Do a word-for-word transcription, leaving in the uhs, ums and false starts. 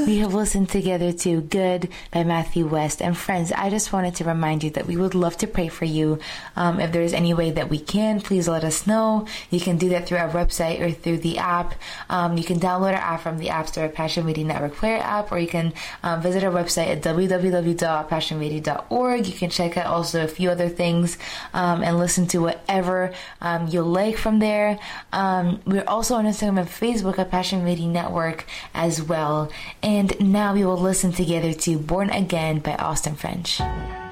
We have listened together to Good by Matthew West. And friends, I just wanted to remind you that we would love to pray for you. Um, if there's any way that we can, please let us know. You can do that through our website or through the app. Um, you can download our app from the App Store, Passion Media Network Player app, or you can um, visit our website at w w w dot passion media dot org. You can check out also a few other things um, and listen to whatever um, you like from there. Um, we're also on Instagram and Facebook at Passion Media Network as well. And now we will listen together to Born Again by Austin French.